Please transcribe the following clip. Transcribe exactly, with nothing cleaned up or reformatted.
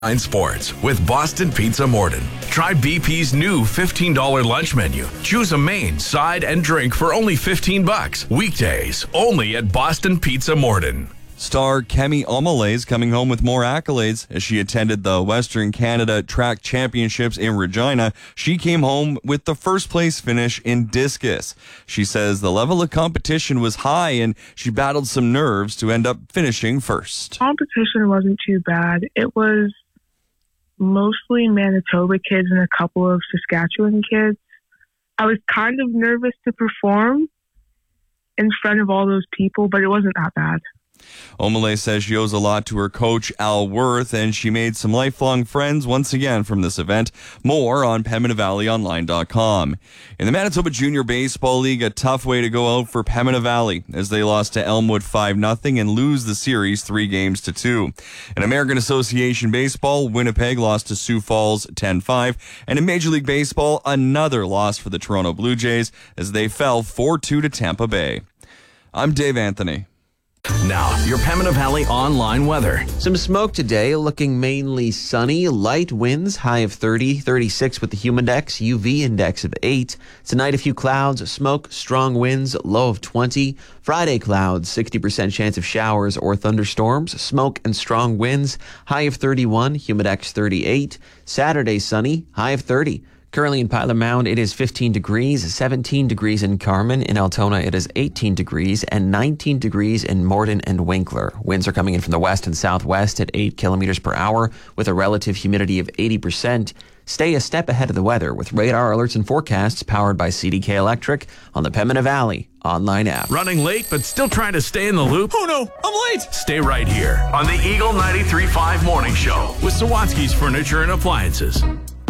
Nine Sports with Boston Pizza Morden. Try B P's new fifteen dollars lunch menu. Choose a main, side, and drink for only fifteen bucks. Weekdays only at Boston Pizza Morden. Star Kemi Omole is coming home with more accolades. As she attended the Western Canada Track Championships in Regina, she came home with the first place finish in discus. She says the level of competition was high and she battled some nerves to end up finishing first. Competition wasn't too bad. It was mostly Manitoba kids and a couple of Saskatchewan kids. I was kind of nervous to perform in front of all those people, but it wasn't that bad. Omole says she owes a lot to her coach, Al Worth, and she made some lifelong friends once again from this event. More on Pembina Valley Online dot com. In the Manitoba Junior Baseball League, a tough way to go out for Pembina Valley as they lost to Elmwood five nothing and lose the series three games to two. In American Association Baseball, Winnipeg lost to Sioux Falls ten five. And in Major League Baseball, another loss for the Toronto Blue Jays as they fell four two to Tampa Bay. I'm Dave Anthony. Now, your Pembina Valley online weather. Some smoke today, looking mainly sunny. Light winds, high of thirty, thirty-six with the humidex, U V index of eight. Tonight, a few clouds, smoke, strong winds, low of twenty. Friday, clouds, sixty percent chance of showers or thunderstorms, smoke and strong winds, high of thirty-one, humidex thirty-eight. Saturday, sunny, high of thirty. Currently in Pilot Mound, it is fifteen degrees, seventeen degrees in Carman. In Altona, it is eighteen degrees and nineteen degrees in Morden and Winkler. Winds are coming in from the west and southwest at eight kilometers per hour with a relative humidity of eighty percent. Stay a step ahead of the weather with radar alerts and forecasts powered by C D K Electric on the Pembina Valley online app. Running late, but still trying to stay in the loop? Oh no, I'm late! Stay right here on the Eagle ninety-three point five Morning Show with Sawatsky's Furniture and Appliances.